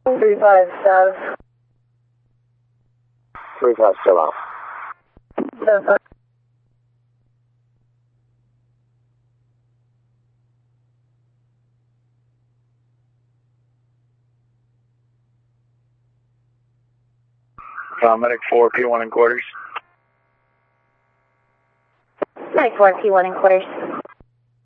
35 status. 35 still out. 75. Medic 4, P1 in quarters. Medic 4, P1 in quarters.